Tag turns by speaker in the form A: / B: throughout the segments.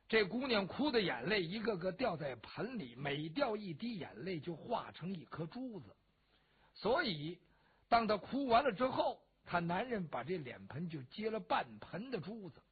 A: 这姑娘哭的眼泪一个个掉在盆里，每掉一滴眼泪就化成一颗珠子。所以当她哭完了之后，她男人把这脸盆就接了半盆的珠子。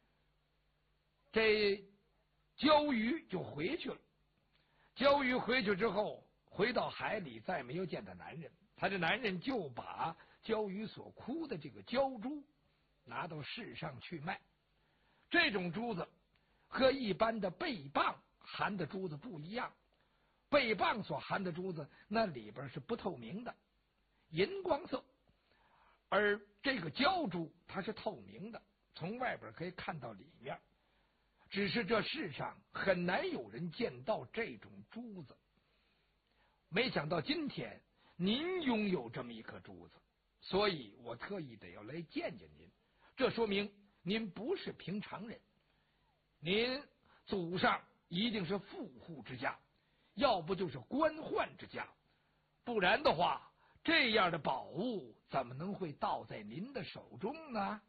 A: 这鲛鱼就回去了。鲛鱼回去之后，回到海里，再没有见到男人。他的男人就把鲛鱼所哭的这个鲛珠拿到市上去卖。这种珠子和一般的贝蚌含的珠子不一样，贝蚌所含的珠子那里边是不透明的，银光色，而这个鲛珠它是透明的，从外边可以看到里面。只是这世上很难有人见到这种珠子。没想到今天您拥有这么一颗珠子，所以我特意得要来见见您。这说明您不是平常人，您祖上一定是富户之家，要不就是官宦之家，不然的话，这样的宝物怎么能会到在您的手中呢？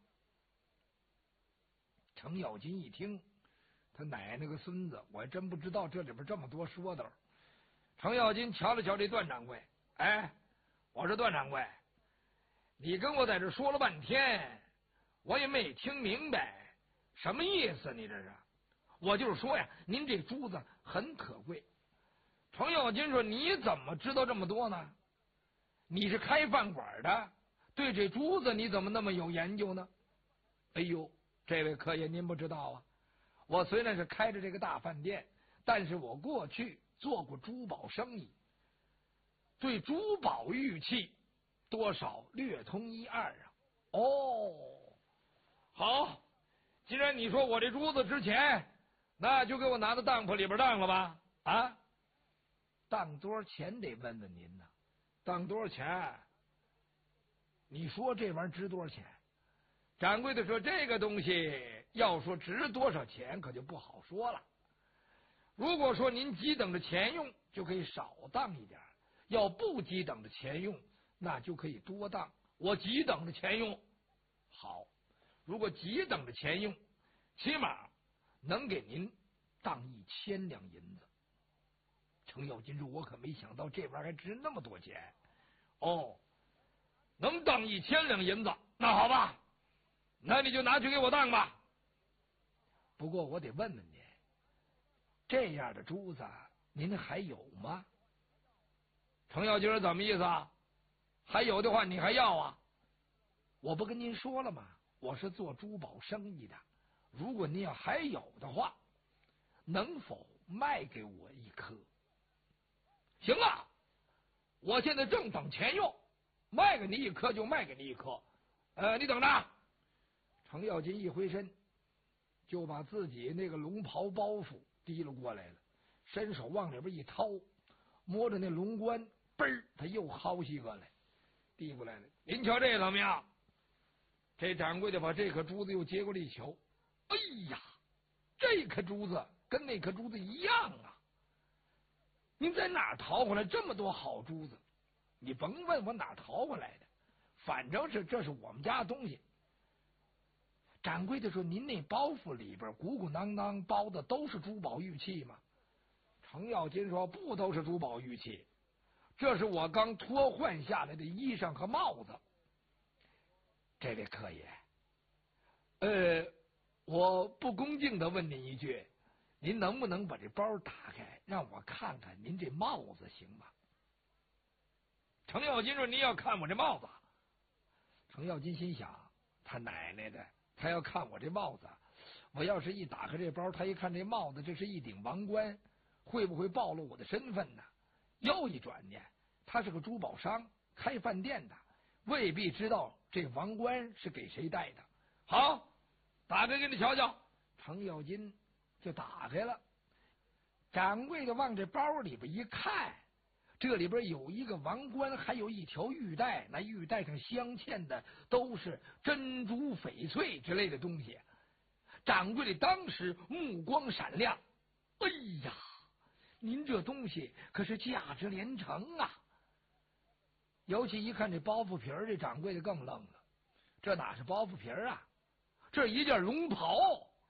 A: 程咬金一听，他奶奶个孙子，我还真不知道这里边这么多说道。程咬金瞧了瞧这段掌柜，哎，我说段掌柜，你跟我在这说了半天，我也没听明白什么意思，你这是？我就是说呀，您这珠子很可贵。程咬金说，你怎么知道这么多呢？你是开饭馆的，对这珠子你怎么那么有研究呢？哎呦，这位客爷您不知道啊，我虽然是开着这个大饭店，但是我过去做过珠宝生意，对珠宝玉器多少略通一二啊。哦，好，既然你说我这珠子值钱，那就给我拿到当铺里边当了吧。啊，当多少钱得问问您呢？当多少钱？你说这玩意儿值多少钱？掌柜的说，这个东西要说值多少钱可就不好说了。如果说您急等着钱用，就可以少当一点；要不急等着钱用，那就可以多当。我急等着钱用，好，如果急等着钱用，起码能给您当1000两银子。程咬金说，我可没想到这玩意儿还值那么多钱。哦，能当1000两银子，那好吧，那你就拿去给我当吧。不过我得问问您，这样的珠子您还有吗？程咬金说，怎么意思啊？还有的话你还要啊？我不跟您说了吗？我是做珠宝生意的，如果您要还有的话，能否卖给我一颗？行啊，我现在正等钱用，卖给你一颗就卖给你一颗。你等着。程咬金一回身，就把自己那个龙袍包袱提了过来了，伸手往里边一掏，摸着那龙冠，嘣儿，他又薅起一个来，递过来了。您瞧这怎么样？这掌柜的把这颗珠子又接过来一瞧，哎呀，这颗珠子跟那颗珠子一样啊！您在哪儿淘回来这么多好珠子？你甭问我哪儿淘回来的，反正是这是我们家的东西。掌柜的说，您那包袱里边鼓鼓囊囊包的都是珠宝玉器吗？程咬金说，不都是珠宝玉器，这是我刚脱换下来的衣裳和帽子。这位客爷，我不恭敬的问您一句，您能不能把这包打开，让我看看您这帽子行吗？程咬金说，您要看我这帽子？程咬金心想，他奶奶的，他要看我这帽子，我要是一打开这包，他一看这帽子，这是一顶王冠，会不会暴露我的身份呢？又一转念，他是个珠宝商，开饭店的，未必知道这王冠是给谁戴的。好，打开给你瞧瞧。程咬金就打开了，掌柜的往这包里边一看，这里边有一个王冠，还有一条玉带，那玉带上镶嵌的都是珍珠翡翠之类的东西。掌柜的当时目光闪亮，哎呀，您这东西可是价值连城啊！尤其一看这包袱皮儿，这掌柜的更愣了，这哪是包袱皮儿啊，这一件龙袍。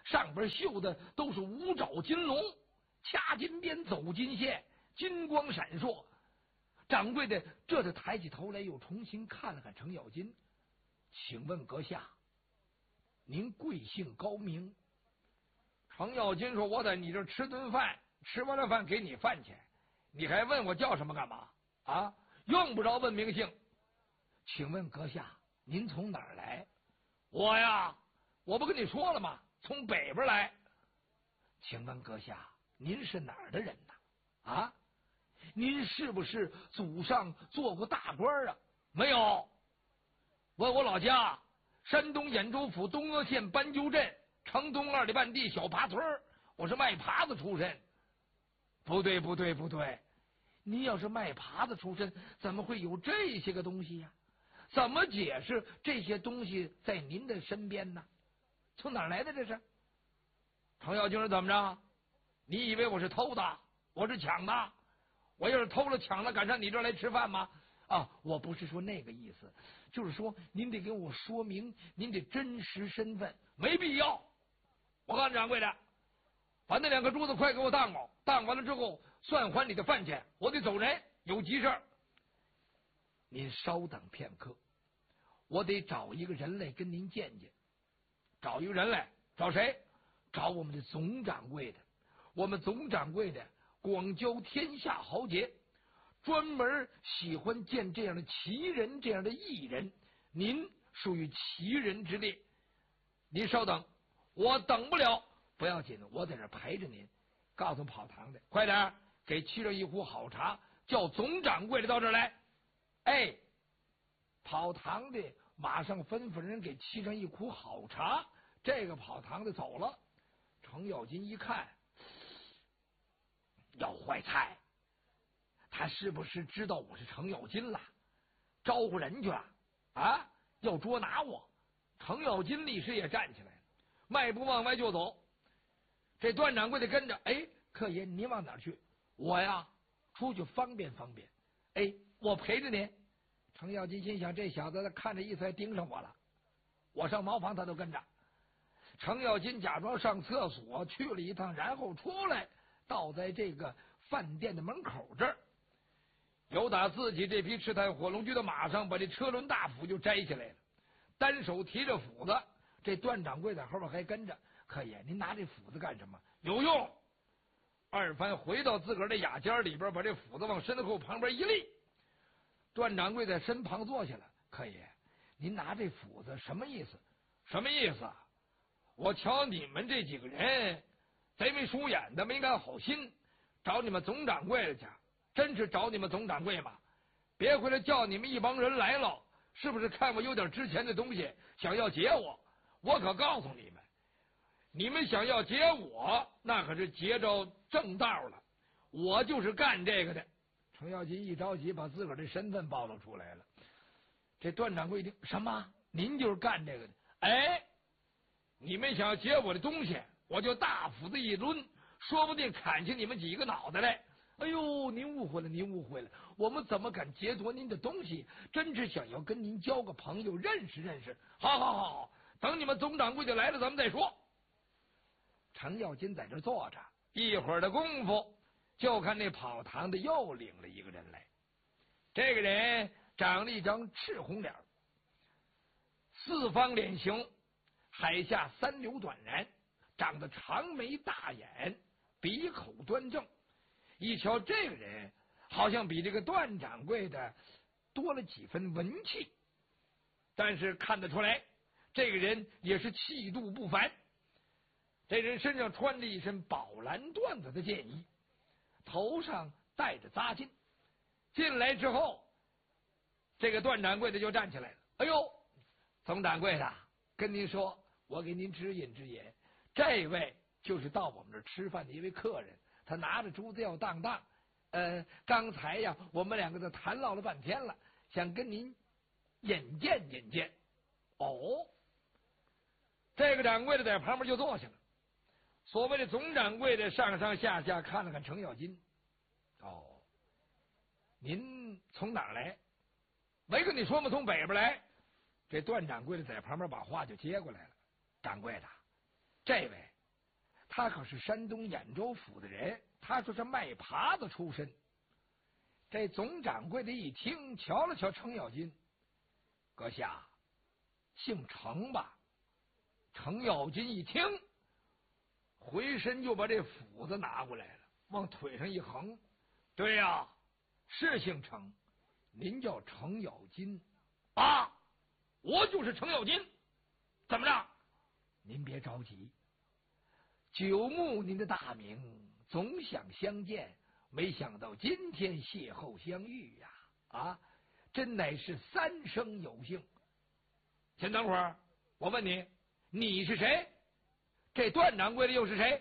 A: 上边绣的都是五爪金龙，掐金边，走金线，金光闪烁。掌柜的这才抬起头来，又重新看了看程咬金，请问阁下，您贵姓高明？程咬金说：“我在你这吃顿饭，吃完了饭给你饭钱，你还问我叫什么干嘛？啊，用不着问名姓。请问阁下，您从哪儿来？”我呀，我不跟你说了吗？从北边来。请问阁下，您是哪儿的人呢？啊，您是不是祖上做过大官啊？没有。问我老家，山东兖州府东阿县斑鸠镇城东2里半地小爬村，我是卖耙子出身。不对，不对，不对！您要是卖耙子出身，怎么会有这些个东西呀？怎么解释这些东西在您的身边呢？从哪儿来的这是？程咬金是怎么着？你以为我是偷的？我是抢的？我要是偷了抢了，敢上你这儿来吃饭吗？啊，我不是说那个意思，就是说您得给我说明您的真实身份。没必要。我告诉掌柜的，把那2个珠子快给我当了，当完了之后算还你的饭钱，我得走人，有急事。您稍等片刻，我得找一个人来跟您见见。找一个人来？找谁？找我们的总掌柜的。我们总掌柜的广交天下豪杰，专门喜欢见这样的奇人，这样的异人。您属于奇人之列。您稍等，我等不了。不要紧，我在这陪着您。告诉跑堂的，快点给沏上一壶好茶，叫总掌柜的到这儿来。哎，跑堂的马上吩咐人给沏上一壶好茶。这个跑堂的走了。程咬金一看，要坏菜，他是不是知道我是程咬金了？招呼人去了啊！要捉拿我。程咬金立时也站起来了，迈步往外就走。这段掌柜的跟着。哎，客爷您往哪儿去？我呀，出去方便方便。哎，我陪着您。程咬金心想，这小子看着意思还盯上我了，我上茅房他都跟着。程咬金假装上厕所去了一趟，然后出来，倒在这个饭店的门口这儿，由打自己这匹赤炭火龙驹的马上把这车轮大斧就摘下来了，单手提着斧子。这段掌柜在后边还跟着。客爷，您拿这斧子干什么？有用。二番回到自个儿的雅间里边，把这斧子往身后旁边一立。段掌柜在身旁坐下了。客爷，您拿这斧子什么意思？什么意思？我瞧你们这几个人贼眉鼠眼的，没安好心，找你们总掌柜的去。真是找你们总掌柜吗？别回来叫你们一帮人来了，是不是看我有点值钱的东西，想要劫我？我可告诉你们，你们想要劫我，那可是劫着正道了。我就是干这个的。程咬金一着急，把自个儿的身份暴露出来了。这段掌柜一听，什么？您就是干这个的？哎，你们想要劫我的东西，我就大斧子一抡，说不定砍下你们几个脑袋来。哎呦，您误会了，您误会了，我们怎么敢劫夺您的东西？真是想要跟您交个朋友，认识认识。好好好，等你们总掌柜的来了，咱们再说。程咬金在这坐着，一会儿的功夫，就看那跑堂的又领了一个人来。这个人长了一张赤红脸，四方脸型，海下三绺短髯，长得长眉大眼，鼻口端正。一瞧这个人，好像比这个段掌柜的多了几分文气，但是看得出来，这个人也是气度不凡。这人身上穿着一身宝蓝缎子的箭衣，头上戴着扎巾。进来之后，这个段掌柜的就站起来了。哎呦，总掌柜的，跟您说，我给您指引指引，这位就是到我们这儿吃饭的一位客人，他拿着珠子要当。刚才呀，我们两个都谈唠了半天了，想跟您引荐引荐。哦，这个掌柜的在旁边就坐下了。所谓的总掌柜的上上下下看了看程咬金。哦，您从哪儿来？没跟你说吗？从北边来。这段掌柜的在旁边把话就接过来了。掌柜的，这位他可是山东兖州府的人，他说是卖耙子出身。这总掌柜的一听，瞧了瞧程咬金，阁下姓程吧？程咬金一听，回身就把这斧子拿过来了，往腿上一横，对呀，是姓程，您叫程咬金啊？我就是程咬金，怎么着？您别着急，久慕您的大名，总想相见，没想到今天邂逅相遇呀！啊，真乃是三生有幸。先等会儿，我问你，你是谁？这段掌柜的又是谁？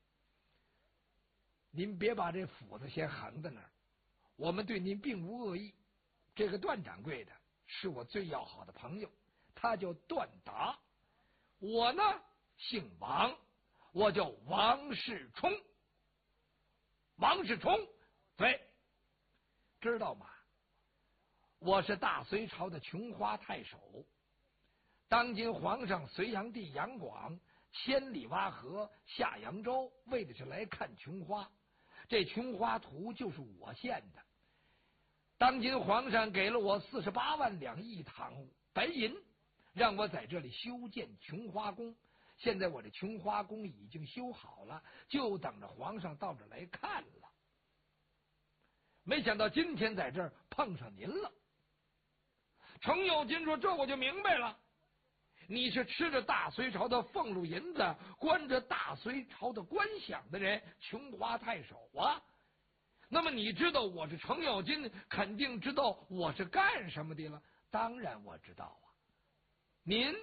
A: 您别把这斧子先横在那儿，我们对您并无恶意。这个段掌柜的是我最要好的朋友，他叫段达，我呢姓王，我叫王世充。王世充，对，知道吗？我是大隋朝的琼花太守。当今皇上隋炀帝杨广千里挖河下扬州，为的是来看琼花。这琼花图就是我献的。当今皇上给了我48万两一堂白银，让我在这里修建琼花宫。现在我这琼花宫已经修好了，就等着皇上到这来看了。没想到今天在这儿碰上您了。程咬金说：“这我就明白了，你是吃着大隋朝的俸禄银子，关着大隋朝的官饷的人，琼花太守啊。那么你知道我是程咬金，肯定知道我是干什么的了。当然我知道啊。您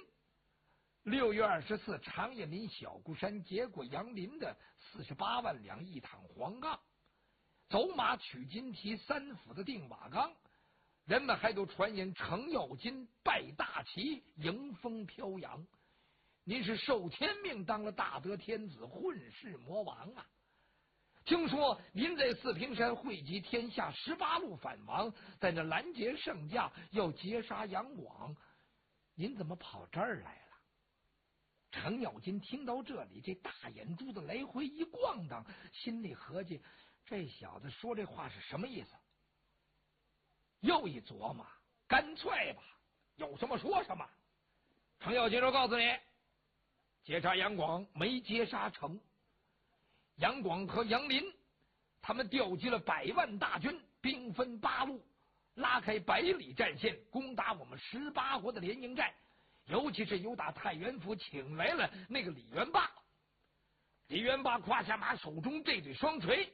A: 6月24长夜林小孤山结果杨林的48万两一躺黄杠，走马取金蹄3府的定瓦岗，人们还都传言程咬金拜大旗，迎风飘扬。您是受天命当了大德天子，混世魔王啊！听说您在四平山汇集天下18路反王，在那拦截圣驾，要截杀杨广，您怎么跑这儿来了？程咬金听到这里，这大眼珠子来回一逛荡，心里合计，这小子说这话是什么意思？又一琢磨，干脆吧，有什么说什么。程咬金说：“告诉你，截杀杨广没截杀成。杨广和杨林他们调集了100万大军，兵分8路，拉开100里战线，攻打我们18国的联营寨。尤其是由打太原府请来了那个李元霸。李元霸胯下马，手中这对双锤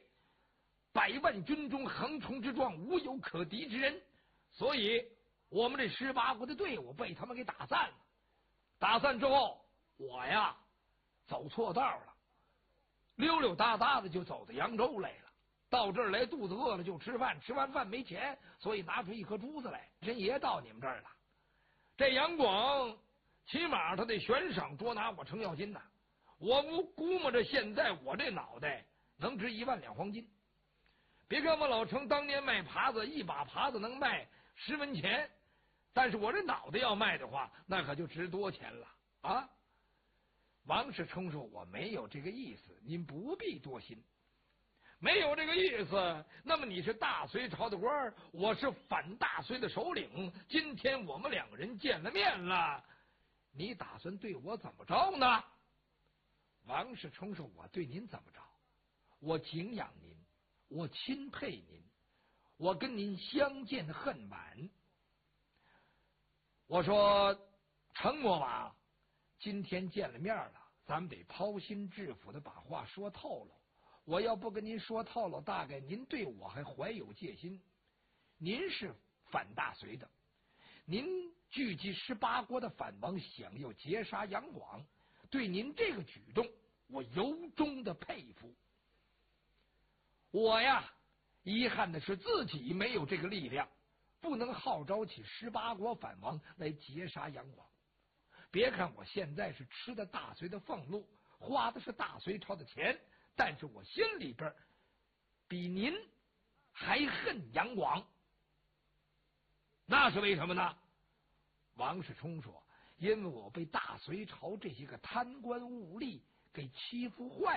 A: ，100万军中横冲直撞，无有可敌之人。所以我们这18国的队伍被他们给打散了。打散之后，我呀走错道了，溜溜达达的就走到扬州来了。到这儿来，肚子饿了就吃饭，吃完饭没钱，所以拿出一颗珠子来，真爷到你们这儿了。这杨广起码他得悬赏捉拿我程咬金呐。我估摸着现在我这脑袋能值1万两黄金。别看我老程当年卖耙子，一把耙子能卖10文钱，但是我这脑袋要卖的话，那可就值多钱了啊！王世充说：“我没有这个意思，您不必多心。没有这个意思，那么你是大隋朝的官，我是反大隋的首领。今天我们2个人见了面了，你打算对我怎么着呢？”王世充说：“我对您怎么着？我敬仰您，我钦佩您，我跟您相见恨晚。我说程魔王，今天见了面了，咱们得剖心置腹的把话说透了。我要不跟您说透了，大概您对我还怀有戒心。您是反大隋的，您聚集18国的反王，想要截杀杨广，对您这个举动，我由衷的佩服。我呀，遗憾的是自己没有这个力量，不能号召起18国反王来截杀杨广。别看我现在是吃的大隋的俸禄，花的是大隋朝的钱，但是我心里边比您还恨杨广。那是为什么呢？王世充说：“因为我被大隋朝这些个贪官污吏给欺负坏。”